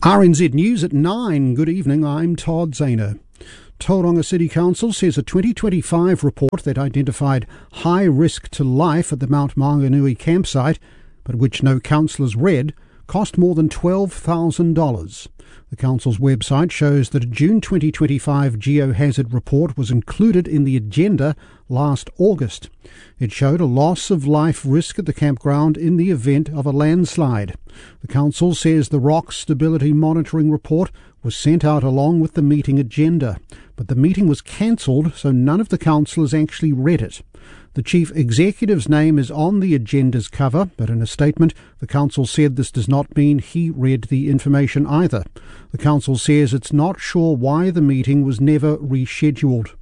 RNZ News at 9. Good evening, I'm Todd Zahner. Tauranga City Council says a 2025 report that identified high risk to life at the Mount Maunganui campsite, but which no councillors read, cost more than $12,000. The council's website shows that a June 2025 geohazard report was included in the agenda last August. It showed a loss of life risk at the campground in the event of a landslide. The council says the rock stability monitoring report was sent out along with the meeting agenda, but the meeting was cancelled, so none of the councillors actually read it. The chief executive's name is on the agenda's cover, but in a statement, the council said this does not mean he read the information either. The council says it's not sure why the meeting was never rescheduled.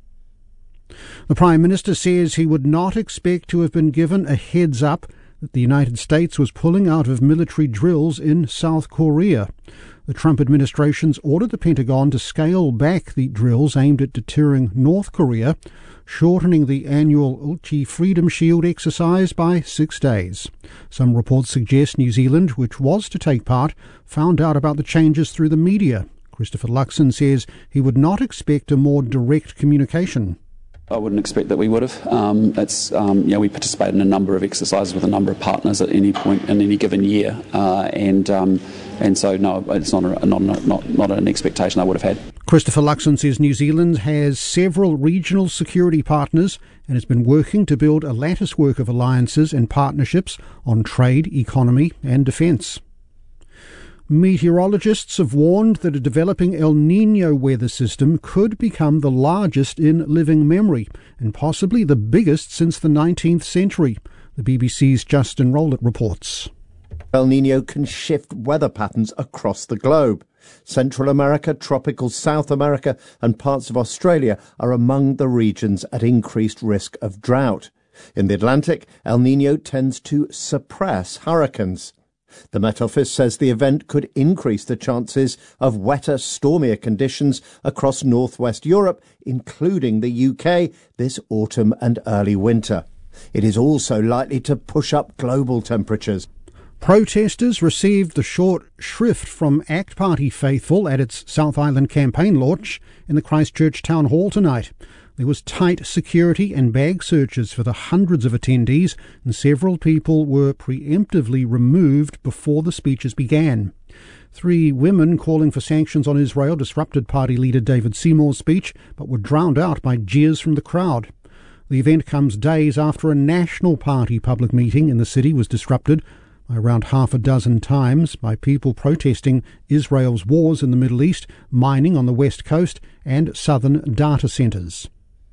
The Prime Minister says he would not expect to have been given a heads up that the United States was pulling out of military drills in South Korea. The Trump administration's ordered the Pentagon to scale back the drills aimed at deterring North Korea, shortening the annual Uchi Freedom Shield exercise by 6 days. Some reports suggest New Zealand, which was to take part, found out about the changes through the media. Christopher Luxon says he would not expect a more direct communication. I wouldn't expect that we would have. We participate in a number of exercises with a number of partners at any point in any given year, and so no, it's not an expectation I would have had. Christopher Luxon says New Zealand has several regional security partners and has been working to build a latticework of alliances and partnerships on trade, economy and defence. Meteorologists have warned that a developing El Niño weather system could become the largest in living memory and possibly the biggest since the 19th century. The BBC's Justin Rowlett reports. El Niño can shift weather patterns across the globe. Central America, tropical South America and parts of Australia are among the regions at increased risk of drought. In the Atlantic, El Niño tends to suppress hurricanes. The Met Office says the event could increase the chances of wetter, stormier conditions across northwest Europe, including the UK, this autumn and early winter. It is also likely to push up global temperatures. Protesters received the short shrift from ACT Party faithful at its South Island campaign launch in the Christchurch Town Hall tonight. There was tight security and bag searches for the hundreds of attendees, and several people were preemptively removed before the speeches began. 3 women calling for sanctions on Israel disrupted party leader David Seymour's speech, but were drowned out by jeers from the crowd. The event comes days after a National Party public meeting in the city was disrupted by around half a dozen times by people protesting Israel's wars in the Middle East, mining on the West Coast, and southern data centres.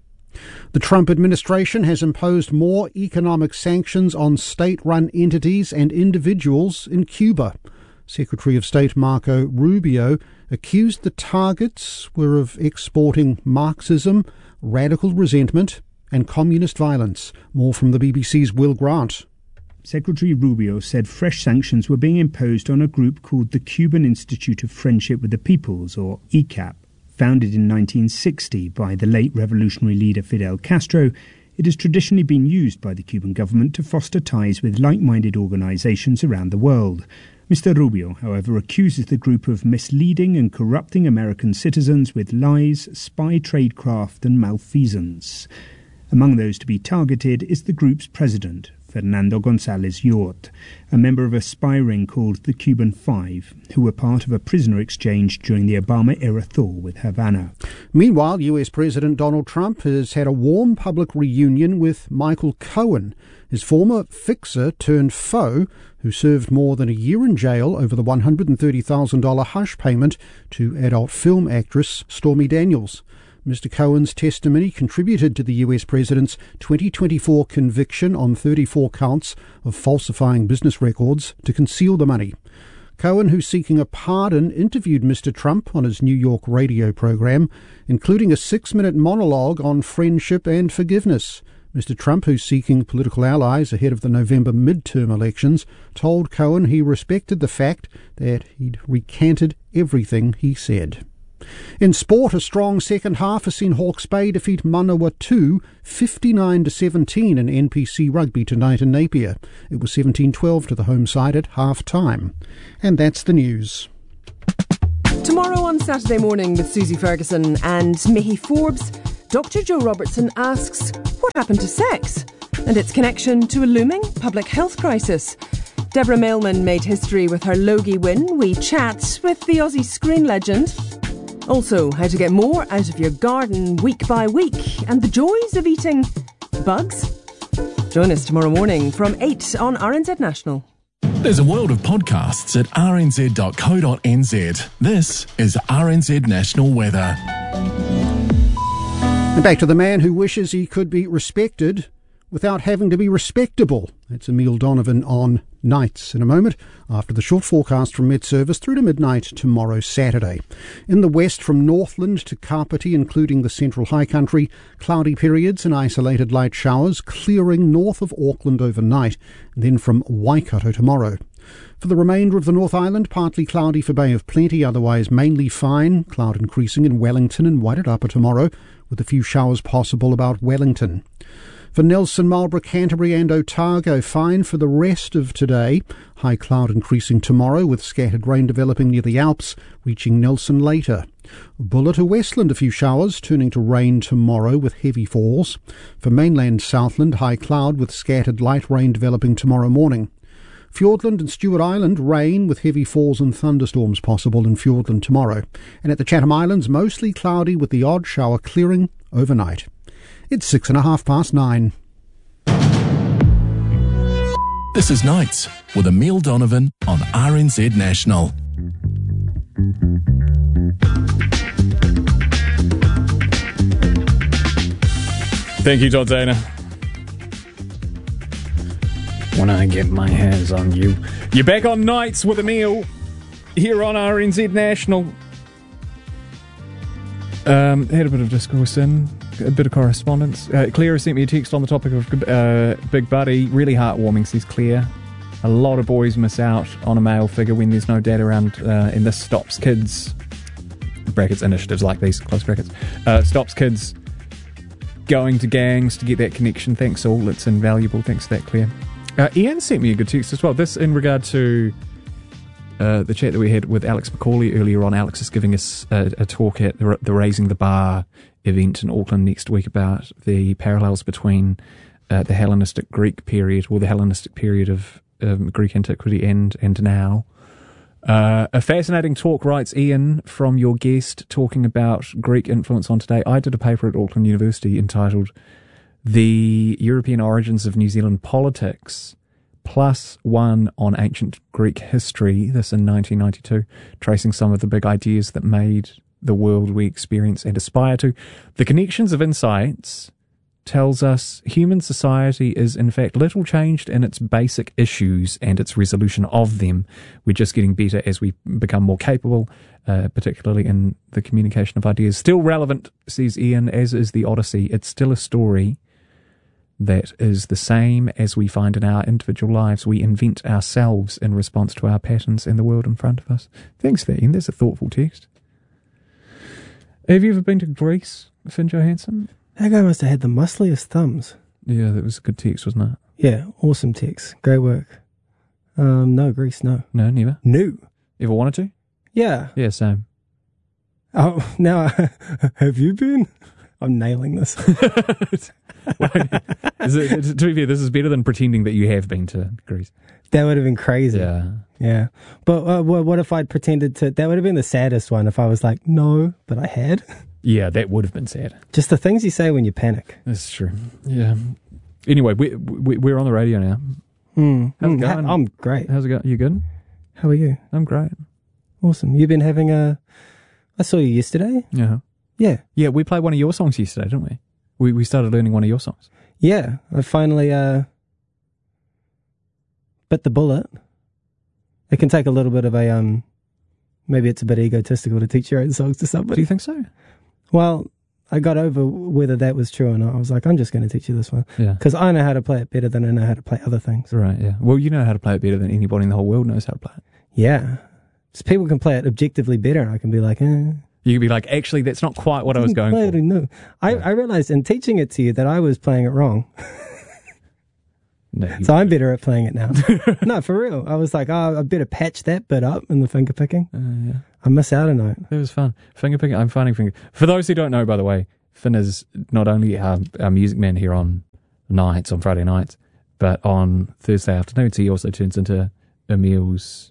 The Trump administration has imposed more economic sanctions on state-run entities and individuals in Cuba. Secretary of State Marco Rubio accused the targets were of exporting Marxism, radical resentment and communist violence. More from the BBC's Will Grant. Secretary Rubio said fresh sanctions were being imposed on a group called the Cuban Institute of Friendship with the Peoples, or ICAP. Founded in 1960 by the late revolutionary leader Fidel Castro, it has traditionally been used by the Cuban government to foster ties with like-minded organizations around the world. Mr. Rubio, however, accuses the group of misleading and corrupting American citizens with lies, spy tradecraft and malfeasance. Among those to be targeted is the group's president, Fernando González Yort, a member of a spy ring called the Cuban Five, who were part of a prisoner exchange during the Obama-era thaw with Havana. Meanwhile, US President Donald Trump has had a warm public reunion with Michael Cohen, his former fixer turned foe, who served more than a year in jail over the $130,000 hush payment to adult film actress Stormy Daniels. Mr. Cohen's testimony contributed to the US President's 2024 conviction on 34 counts of falsifying business records to conceal the money. Cohen, who's seeking a pardon, interviewed Mr. Trump on his New York radio program, including a 6-minute monologue on friendship and forgiveness. Mr. Trump, who's seeking political allies ahead of the November midterm elections, told Cohen he respected the fact that he'd recanted everything he said. In sport, a strong second half has seen Hawke's Bay defeat Manawatu 59-17 in NPC rugby tonight in Napier. It was 17-12 to the home side at half-time. And that's the news. Tomorrow on Saturday Morning with Susie Ferguson and Mickey Forbes, Dr. Joe Robertson asks what happened to sex and its connection to a looming public health crisis. Deborah Mailman made history with her Logie win. We chat with the Aussie screen legend. Also, how to get more out of your garden week by week and the joys of eating bugs. Join us tomorrow morning from 8 on RNZ National. There's a world of podcasts at rnz.co.nz. This is RNZ National Weather. And back to the man who wishes he could be respected without having to be respectable. It's Emile Donovan on nights in a moment, after the short forecast from Met Service through to midnight tomorrow Saturday. In the west from Northland to Kapiti, including the central high country, cloudy periods and isolated light showers, clearing north of Auckland overnight, and then from Waikato tomorrow. For the remainder of the North Island, partly cloudy for Bay of Plenty, otherwise mainly fine, cloud increasing in Wellington and Wairarapa tomorrow, with a few showers possible about Wellington. For Nelson, Marlborough, Canterbury and Otago, fine for the rest of today. High cloud increasing tomorrow with scattered rain developing near the Alps, reaching Nelson later. Bulla to Westland, a few showers, turning to rain tomorrow with heavy falls. For mainland Southland, high cloud with scattered light rain developing tomorrow morning. Fiordland and Stewart Island, rain with heavy falls and thunderstorms possible in Fiordland tomorrow. And at the Chatham Islands, mostly cloudy with the odd shower clearing overnight. It's 9:06. This is Nights with Emile Donovan on RNZ National. Thank you, Todd Dana. When I get my hands on you. You're back on Nights with Emile here on RNZ National. Had a bit of discourse in, a bit of correspondence. Claire sent me a text on the topic of Big Buddy. Really heartwarming, says Claire. A lot of boys miss out on a male figure when there's no dad around, and this stops kids, brackets, initiatives like these, close brackets, stops kids going to gangs to get that connection. Thanks all, it's invaluable. Thanks for that, Claire. Ian sent me a good text as well. This in regard to the chat that we had with Alex McCauley earlier on. Alex is giving us a talk at the Raising the Bar event in Auckland next week about the parallels between the Hellenistic Greek period, or the Hellenistic period of Greek antiquity and now. A fascinating talk, writes Ian, from your guest, talking about Greek influence on today. I did a paper at Auckland University entitled The European Origins of New Zealand Politics, plus one on ancient Greek history, this in 1992, tracing some of the big ideas that made the world we experience and aspire to. The Connections of Insights tells us human society is in fact little changed in its basic issues and its resolution of them. We're just getting better as we become more capable, particularly in the communication of ideas. Still relevant, says Ian, as is the Odyssey. It's still a story that is the same as we find in our individual lives. We invent ourselves in response to our patterns and the world in front of us. Thanks for that, Ian. That's a thoughtful text. Have you ever been to Greece, Finn Johansson? That guy must have had the muscliest thumbs. Yeah, that was a good text, wasn't it? Yeah, awesome text. Great work. No, Greece, no. No, never? No. Ever wanted to? Yeah. Yeah, same. Oh, now, have you been? I'm nailing this. To be fair, this is better than pretending that you have been to Greece. That would have been crazy. Yeah. But what if I'd pretended to? That would have been the saddest one if I was like, no, but I had. Yeah, that would have been sad. Just the things you say when you panic. That's true. Yeah. Anyway, we're on the radio now. How's it going? I'm great. How's it going? You good? How are you? I'm great. Awesome. You've been having I saw you yesterday. Yeah. Yeah. Yeah, we played one of your songs yesterday, didn't we? We started learning one of your songs. Yeah. I finally bit the bullet. It can take a little bit of a maybe it's a bit egotistical to teach your own songs to somebody. Do you think so? Well, I got over whether that was true or not. I was like, I'm just going to teach you this one. Yeah. Because I know how to play it better than I know how to play other things. Right, yeah. Well, you know how to play it better than anybody in the whole world knows how to play it. Yeah. So people can play it objectively better, and I can be like, eh. You can be like, actually, that's not quite what I was going for. No. I realized in teaching it to you that I was playing it wrong. No, So I'm better at playing it now. No, for real. I was like, I better patch that bit up in the finger picking. yeah. I miss out a note. It was fun. Finger picking. I'm finding finger. For those who don't know, by the way, Finn is not only our music man here on Friday nights, but on Thursday afternoons, he also turns into Emil's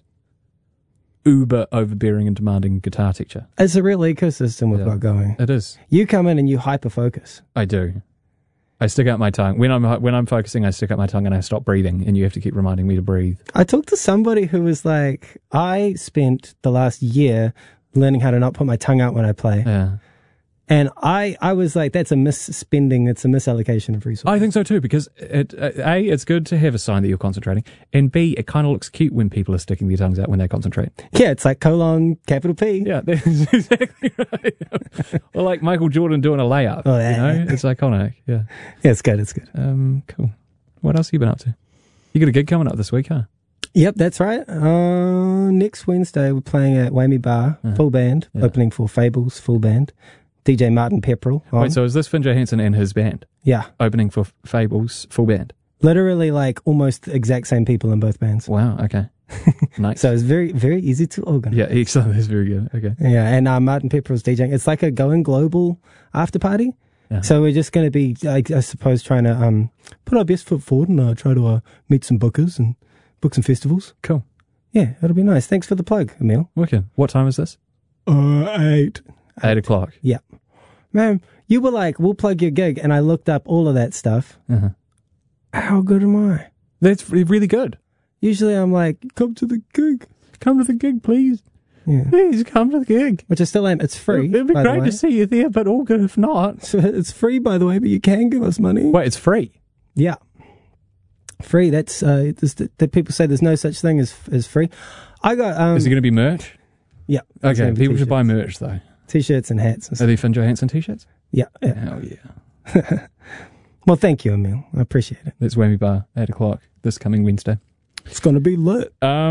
uber overbearing and demanding guitar teacher. It's a real ecosystem we've got going. It is. You come in and you hyper focus. I do. I stick out my tongue. When I'm focusing, I stick out my tongue and I stop breathing, and you have to keep reminding me to breathe. I talked to somebody who was like, I spent the last year learning how to not put my tongue out when I play. Yeah. And I was like, that's a misspending, it's a misallocation of resources. I think so too, because it's good to have a sign that you're concentrating, and B, it kind of looks cute when people are sticking their tongues out when they concentrate. Yeah, it's like colon, capital P. Yeah, that's exactly right. Or like Michael Jordan doing a layup. Oh, yeah. You know? It's iconic. Yeah. Yeah, it's good, it's good. Cool. What else have you been up to? You got a gig coming up this week, huh? Yep, that's right. Next Wednesday, we're playing at Whammy Bar, full band, opening for Fables, full band. DJ Martin Pepperell. Wait, so is this Finn Johansson and his band? Yeah. Opening for Fables, full band? Literally like almost the exact same people in both bands. Wow, okay. Nice. So it's very, very easy to organize. Yeah, excellent. That's very good. Okay. Yeah, and Martin Pepperell's DJing. It's like a going global after party. Yeah. So we're just going to be, I suppose, trying to put our best foot forward and try to meet some bookers and book some festivals. Cool. Yeah, it'll be nice. Thanks for the plug, Emil. Wicked. What time is this? 8. 8 o'clock. Yeah. Man, you were like, we'll plug your gig, and I looked up all of that stuff. Uh-huh. How good am I? That's really good. Usually I'm like, come to the gig. Come to the gig, please. Yeah. Please come to the gig. Which I still am. It's free. It'd be great to see you there, but all good if not. So it's free, by the way, but you can give us money. Wait, it's free? Yeah. Free. That's that people say there's no such thing as free. I got. Is it going to be merch? Yeah. Okay, people should buy merch though. T-shirts and hats. And Are they Finn Johansson t-shirts? Yeah. Hell yeah. Well, thank you, Emil. I appreciate it. That's Whammy Bar, 8 o'clock this coming Wednesday. It's going to be lit.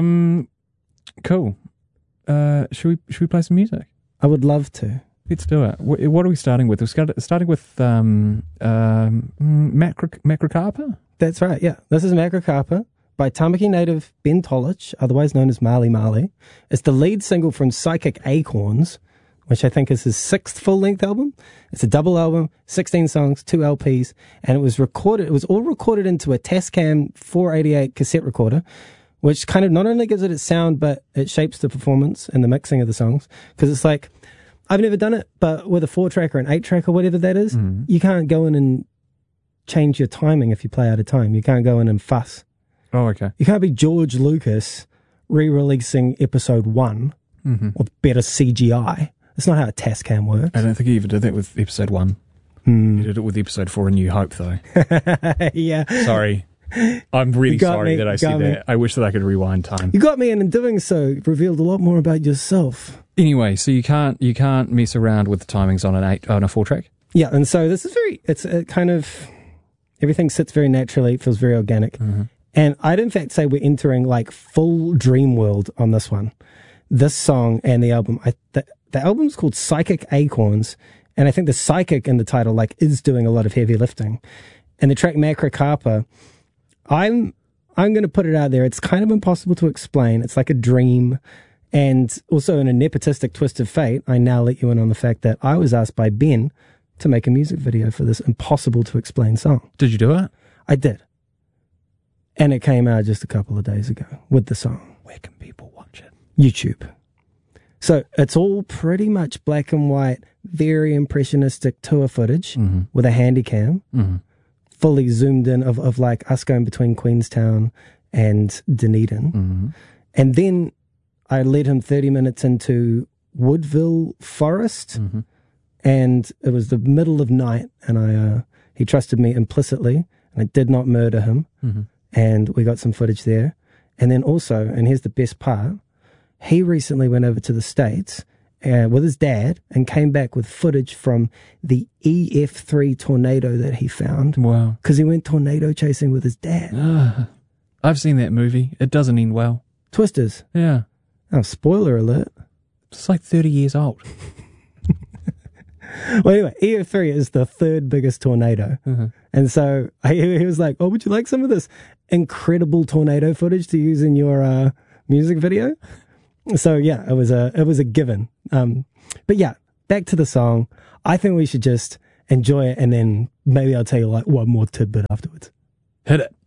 Cool. Should we play some music? I would love to. Let's do it. What are we starting with? We're starting with Macrocarpa? That's right, yeah. This is Macrocarpa by Tamaki native Ben Tolich, otherwise known as Marley Marley. It's the lead single from Psychic Acorns, which I think is his 6th full-length album. It's a double album, 16 songs, 2 LPs, and it was all recorded into a Tascam 488 cassette recorder, which kind of not only gives it its sound, but it shapes the performance and the mixing of the songs. Because it's like, I've never done it, but with a 4-track or an 8-track or whatever that is, you can't go in and change your timing if you play out of time. You can't go in and fuss. Oh, okay. You can't be George Lucas re-releasing episode 1 with better CGI. That's not how a Tascam works. I don't think he even did that with episode 1. He did it with episode 4 A New Hope, though. Yeah. Sorry. I'm really sorry that I said me. that. I wish that I could rewind time. You got me, and in doing so, revealed a lot more about yourself. Anyway, so you can't mess around with the timings on a 4-track? Yeah, and so this is it's a kind of, everything sits very naturally, it feels very organic. And I'd in fact say we're entering like full dream world on this one. This song and the album, the album's called Psychic Acorns, and I think the psychic in the title like is doing a lot of heavy lifting. And the track Macrocarpa, I'm going to put it out there. It's kind of impossible to explain. It's like a dream. And also in a nepotistic twist of fate, I now let you in on the fact that I was asked by Ben to make a music video for this impossible to explain song. Did you do it? I did. And it came out just a couple of days ago with the song. Where can people watch it? YouTube. So it's all pretty much black and white, very impressionistic tour footage with a handy cam, fully zoomed in of like us going between Queenstown and Dunedin. And then I led him 30 minutes into Woodville Forest, and it was the middle of night, and he trusted me implicitly, and I did not murder him, and we got some footage there. And then also, and here's the best part, he recently went over to the States with his dad and came back with footage from the EF3 tornado that he found. Wow. Because he went tornado chasing with his dad. I've seen that movie. It doesn't end well. Twisters. Yeah. Oh, spoiler alert. It's like 30 years old. Well, anyway, EF3 is the 3rd biggest tornado. And so he was like, oh, would you like some of this? incredible tornado footage to use in your music video. So yeah, it was a given. But yeah, back to the song. I think we should just enjoy it, and then maybe I'll tell you like one more tidbit afterwards. Hit it.